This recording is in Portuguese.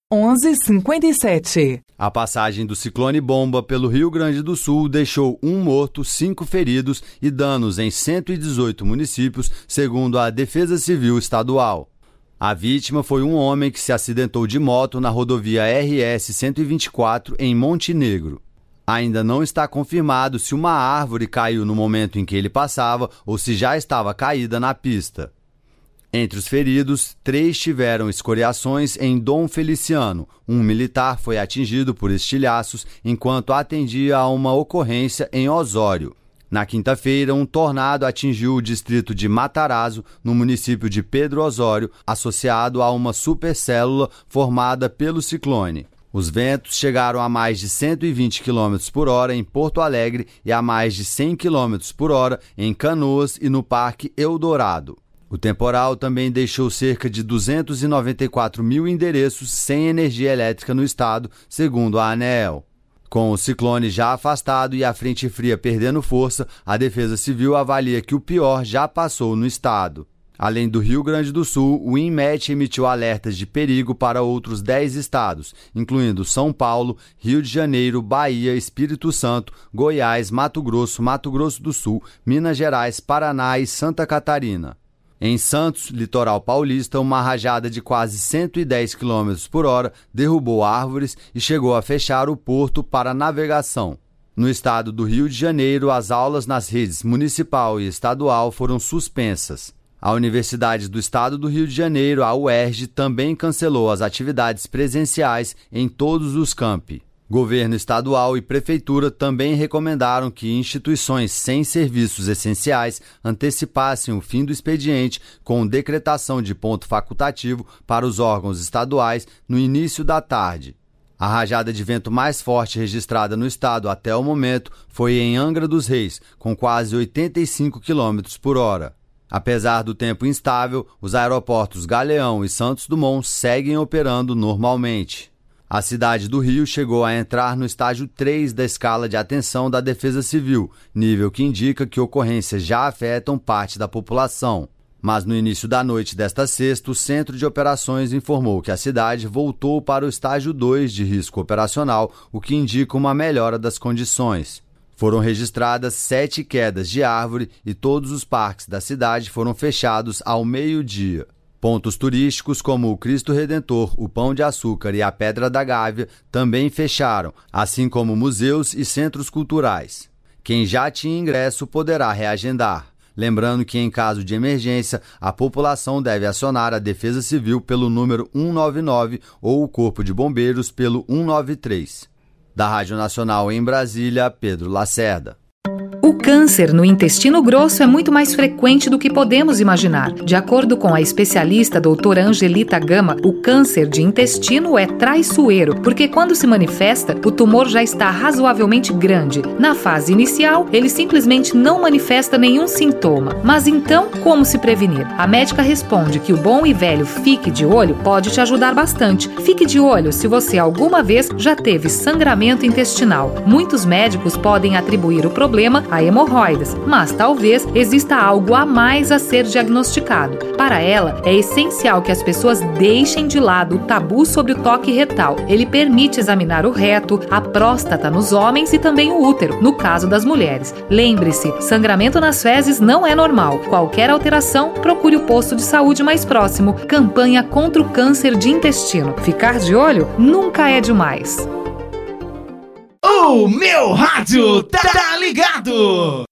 11h57. A passagem do ciclone Bomba pelo Rio Grande do Sul deixou 1 morto, 5 feridos e danos em 118 municípios, segundo a Defesa Civil Estadual. A vítima foi um homem que se acidentou de moto na rodovia RS-124 em Montenegro. Ainda não está confirmado se uma árvore caiu no momento em que ele passava ou se já estava caída na pista. Entre os feridos, 3 tiveram escoriações em Dom Feliciano. Um militar foi atingido por estilhaços enquanto atendia a uma ocorrência em Osório. Na quinta-feira, um tornado atingiu o distrito de Matarazzo, no município de Pedro Osório, associado a uma supercélula formada pelo ciclone. Os ventos chegaram a mais de 120 km por hora em Porto Alegre e a mais de 100 km por hora em Canoas e no Parque Eldorado. O temporal também deixou cerca de 294 mil endereços sem energia elétrica no estado, segundo a ANEEL. Com o ciclone já afastado e a frente fria perdendo força, a Defesa Civil avalia que o pior já passou no estado. Além do Rio Grande do Sul, o INMET emitiu alertas de perigo para outros 10 estados, incluindo São Paulo, Rio de Janeiro, Bahia, Espírito Santo, Goiás, Mato Grosso do Sul, Minas Gerais, Paraná e Santa Catarina. Em Santos, litoral paulista, uma rajada de quase 110 km por hora derrubou árvores e chegou a fechar o porto para navegação. No estado do Rio de Janeiro, as aulas nas redes municipal e estadual foram suspensas. A Universidade do Estado do Rio de Janeiro, a UERJ, também cancelou as atividades presenciais em todos os campi. Governo estadual e prefeitura também recomendaram que instituições sem serviços essenciais antecipassem o fim do expediente com decretação de ponto facultativo para os órgãos estaduais no início da tarde. A rajada de vento mais forte registrada no estado até o momento foi em Angra dos Reis, com quase 85 km por hora. Apesar do tempo instável, os aeroportos Galeão e Santos Dumont seguem operando normalmente. A cidade do Rio chegou a entrar no estágio 3 da escala de atenção da Defesa Civil, nível que indica que ocorrências já afetam parte da população. Mas no início da noite desta sexta, o Centro de Operações informou que a cidade voltou para o estágio 2 de risco operacional, o que indica uma melhora das condições. Foram registradas 7 quedas de árvore e todos os parques da cidade foram fechados ao meio-dia. Pontos turísticos como o Cristo Redentor, o Pão de Açúcar e a Pedra da Gávea também fecharam, assim como museus e centros culturais. Quem já tinha ingresso poderá reagendar. Lembrando que, em caso de emergência, a população deve acionar a Defesa Civil pelo número 199 ou o Corpo de Bombeiros pelo 193. Da Rádio Nacional em Brasília, Pedro Lacerda. O câncer no intestino grosso é muito mais frequente do que podemos imaginar. De acordo com a especialista doutora Angelita Gama, o câncer de intestino é traiçoeiro, porque quando se manifesta, o tumor já está razoavelmente grande. Na fase inicial, ele simplesmente não manifesta nenhum sintoma. Mas então, como se prevenir? A médica responde que o bom e velho fique de olho pode te ajudar bastante. Fique de olho se você alguma vez já teve sangramento intestinal. Muitos médicos podem atribuir o problema a hemorroidas, mas talvez exista algo a mais a ser diagnosticado. Para ela, é essencial que as pessoas deixem de lado o tabu sobre o toque retal. Ele permite examinar o reto, a próstata nos homens e também o útero, no caso das mulheres. Lembre-se, sangramento nas fezes não é normal. Qualquer alteração, procure o posto de saúde mais próximo. Campanha contra o câncer de intestino. Ficar de olho nunca é demais. O meu rádio tá ligado!